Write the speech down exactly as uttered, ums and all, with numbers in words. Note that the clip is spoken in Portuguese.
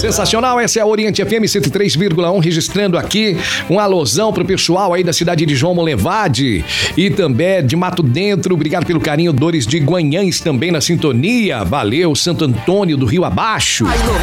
Sensacional, essa é a Oriente F M cento e três vírgula um, registrando aqui um alusão pro pessoal aí da cidade de João Molevade e também de Mato Dentro. Obrigado pelo carinho, Dores de Guanhães também na sintonia. Valeu, Santo Antônio do Rio Abaixo.